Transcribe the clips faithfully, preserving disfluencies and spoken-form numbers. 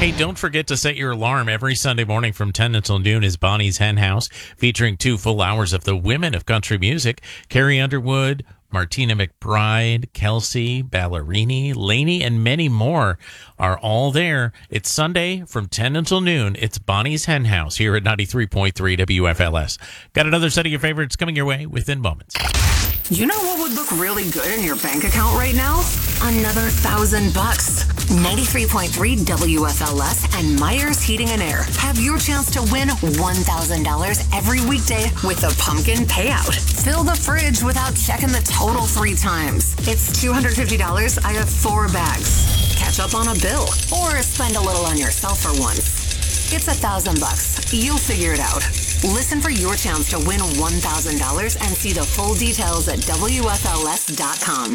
Hey, don't forget to set your alarm. Every Sunday morning from ten until noon is Bonnie's Hen House, featuring two full hours of the women of country music. Carrie Underwood, Martina McBride, Kelsey, Ballerini, Laney, and many more are all there. It's Sunday from ten until noon. It's Bonnie's Hen House here at ninety-three point three W F L S. Got another set of your favorites coming your way within moments. You know what would look really good in your bank account right now? Another thousand bucks. ninety-three point three W F L S and Myers Heating and Air have your chance to win one thousand dollars every weekday with a pumpkin payout. Fill the fridge without checking the total three times. It's two hundred fifty dollars. I have four bags. Catch up on a bill or spend a little on yourself for once. It's a thousand bucks. You'll figure it out. Listen for your chance to win one thousand dollars and see the full details at W F L S dot com.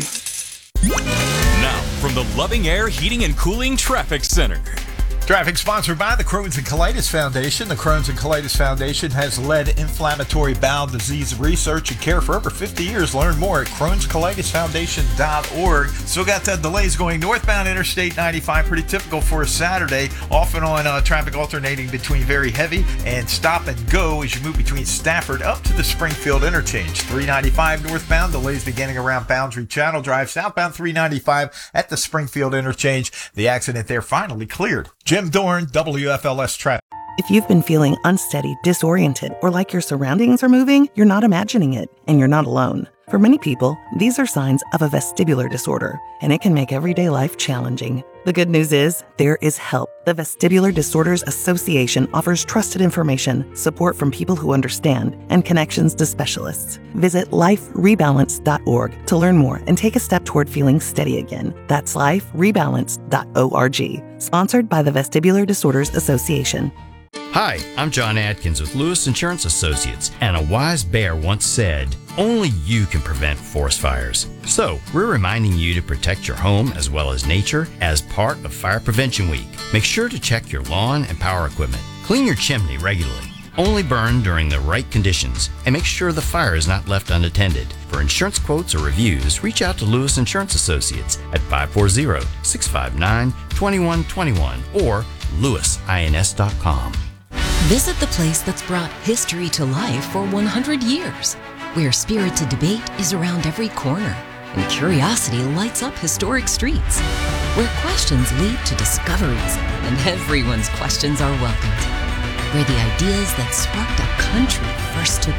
Now, from the Loving Air Heating and Cooling Traffic Center. Traffic sponsored by the Crohn's and Colitis Foundation. The Crohn's and Colitis Foundation has led inflammatory bowel disease research and care for over fifty years. Learn more at crohns colitis foundation dot org. Still got the delays going northbound Interstate ninety-five. Pretty typical for a Saturday. Often on uh, traffic alternating between very heavy and stop and go as you move between Stafford up to the Springfield interchange. three ninety-five northbound. Delays beginning around Boundary Channel Drive. Southbound three ninety-five at the Springfield interchange. The accident there finally cleared. Jim Dorn, W F L S Traffic. If you've been feeling unsteady, disoriented, or like your surroundings are moving, you're not imagining it, and you're not alone. For many people, these are signs of a vestibular disorder, and it can make everyday life challenging. The good news is, there is help. The Vestibular Disorders Association offers trusted information, support from people who understand, and connections to specialists. Visit life rebalance dot org to learn more and take a step toward feeling steady again. That's life rebalance dot org. Sponsored by the Vestibular Disorders Association. Hi, I'm John Atkins with Lewis Insurance Associates, and a wise bear once said, only you can prevent forest fires. So, we're reminding you to protect your home as well as nature as part of Fire Prevention Week. Make sure to check your lawn and power equipment. Clean your chimney regularly. Only burn during the right conditions, and make sure the fire is not left unattended. For insurance quotes or reviews, reach out to Lewis Insurance Associates at five four zero, six five nine, two one two one or lewis ins dot com. Visit the place that's brought history to life for one hundred years, where spirited debate is around every corner and curiosity lights up historic streets, where questions lead to discoveries and everyone's questions are welcomed, where the ideas that sparked a country first took